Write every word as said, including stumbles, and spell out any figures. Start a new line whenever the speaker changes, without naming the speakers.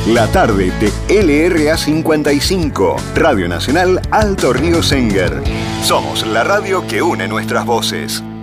La tarde de L R A cincuenta y cinco, Radio Nacional Alto Río Senguer. Somos la radio que une nuestras voces.